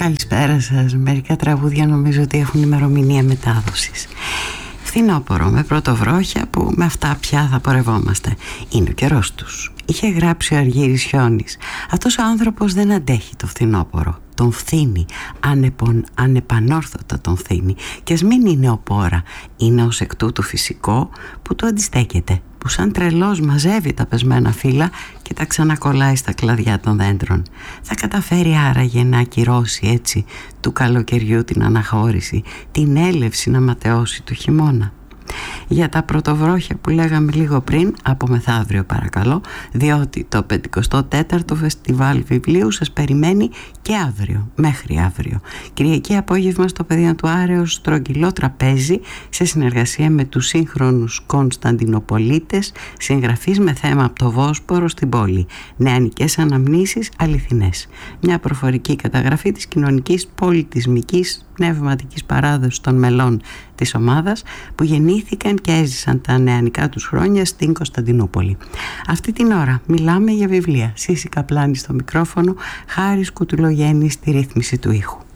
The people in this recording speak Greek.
Καλησπέρα σας. Μερικά τραγούδια νομίζω ότι έχουν ημερομηνία μετάδοσης. Φθινόπωρο με πρωτοβρόχια που με αυτά πια θα πορευόμαστε. Είναι ο καιρός τους. Είχε γράψει ο Αργύρης Χιώνης. Αυτός ο άνθρωπος δεν αντέχει το φθινόπωρο. Τον φθήνει, ανεπανόρθωτα τον φθήνει. Και ας μην είναι οπόρα, είναι ως εκ τούτου φυσικό που του αντιστέκεται, που σαν τρελός μαζεύει τα πεσμένα φύλλα και τα ξανακολλάει στα κλαδιά των δέντρων. Θα καταφέρει άραγε να ακυρώσει έτσι του καλοκαιριού την αναχώρηση, την έλευση να ματαιώσει του χειμώνα? Για τα πρωτοβρόχια που λέγαμε λίγο πριν, από μεθαύριο παρακαλώ, διότι το 54ο Φεστιβάλ Βιβλίου σας περιμένει και αύριο, μέχρι αύριο. Κυριακή απόγευμα στο Πεδίο του Άρεως, στρογγυλό τραπέζι σε συνεργασία με τους σύγχρονους Κωνσταντινοπολίτες, συγγραφείς με θέμα από το Βόσπορο στην πόλη. Νεανικές αναμνήσεις αληθινές. Μια προφορική καταγραφή της κοινωνικής, πολιτισμικής, πνευματικής παράδοσης των μελών της ομάδας που γεννήθηκαν και έζησαν τα νεανικά τους χρόνια στην Κωνσταντινούπολη. Αυτή την ώρα μιλάμε για βιβλία. Σύση Καπλάνη στο μικρόφωνο, Χάρης Κουτουλογέννη στη ρύθμιση του ήχου.